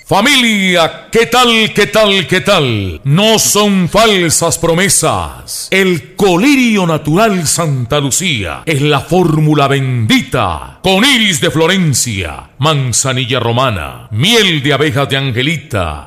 Familia, ¿qué tal, qué tal, qué tal? No son falsas promesas. El colirio natural Santa Lucía es la fórmula bendita. Con iris de Florencia, manzanilla romana, miel de abejas de Angelita,